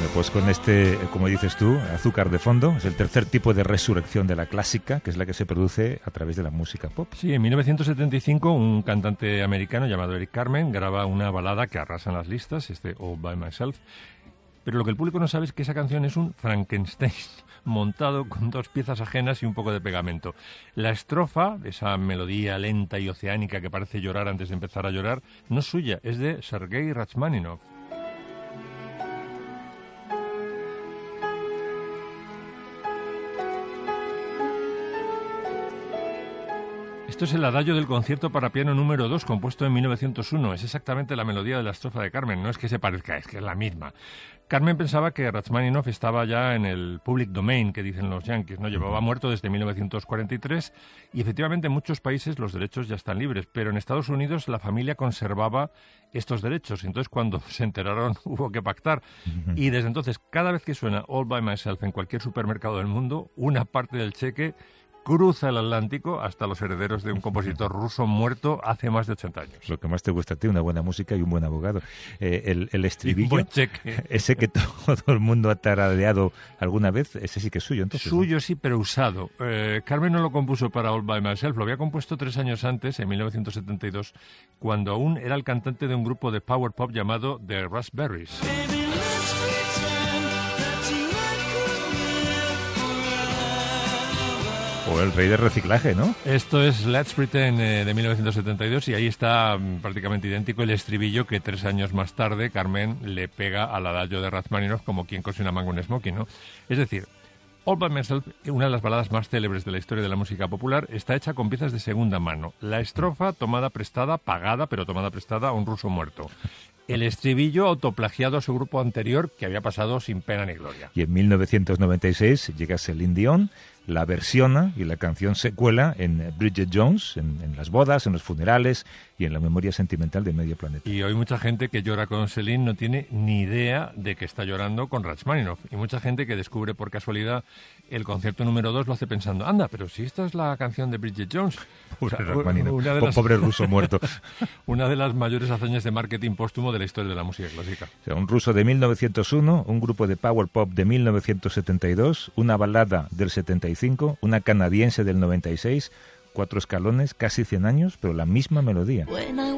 pues con este, como dices tú, azúcar de fondo, es el tercer tipo de resurrección de la clásica, que es la que se produce a través de la música pop. Sí, en 1975 un cantante americano llamado Eric Carmen graba una balada que arrasa en las listas, All by Myself, pero lo que el público no sabe es que esa canción es un Frankenstein montado con dos piezas ajenas y un poco de pegamento. La estrofa, esa melodía lenta y oceánica que parece llorar antes de empezar a llorar, no es suya, es de Sergei Rachmaninoff. Esto es el adagio del concierto para piano número 2, compuesto en 1901. Es exactamente la melodía de la estrofa de Carmen. No es que se parezca, es que es la misma. Carmen pensaba que Rachmaninoff estaba ya en el public domain, que dicen los yanquis, ¿no? Llevaba muerto desde 1943 y efectivamente en muchos países los derechos ya están libres, pero en Estados Unidos la familia conservaba estos derechos. Entonces cuando se enteraron hubo que pactar. Y desde entonces, cada vez que suena All by Myself en cualquier supermercado del mundo, una parte del cheque cruza el Atlántico hasta los herederos de un compositor ruso muerto hace más de 80 años. Lo que más te gusta a ti, una buena música y un buen abogado. El estribillo, un buen cheque. Ese que todo el mundo ha tarareado alguna vez, ese sí que es suyo, entonces. Suyo, ¿no? Sí, pero usado. Carmen no lo compuso para All by Myself, lo había compuesto 3 años antes, en 1972, cuando aún era el cantante de un grupo de power pop llamado The Raspberries. O el rey del reciclaje, ¿no? Esto es Let's Pretend de 1972 y ahí está prácticamente idéntico el estribillo que 3 años más tarde Carmen le pega al adagio de Rachmaninoff como quien cose una manga un smoking, ¿no? Es decir, All by Myself, una de las baladas más célebres de la historia de la música popular, está hecha con piezas de segunda mano. La estrofa tomada prestada, pagada, pero tomada prestada a un ruso muerto. El estribillo autoplagiado a su grupo anterior que había pasado sin pena ni gloria. Y en 1996 llega Celine Dion, la versiona y la canción se cuela en Bridget Jones, en las bodas, en los funerales y en la memoria sentimental de medio planeta. Y hoy mucha gente que llora con Celine no tiene ni idea de que está llorando con Rachmaninoff. Y mucha gente que descubre por casualidad el concierto número 2 lo hace pensando, anda, pero si esta es la canción de Bridget Jones. Pobre Rachmaninoff, pobre ruso muerto. Una de las mayores hazañas de marketing póstumo de la historia de la música clásica. O sea, un ruso de 1901, un grupo de power pop de 1972, una balada del 75, una canadiense del 96, 4 escalones, casi 100 años, pero la misma melodía.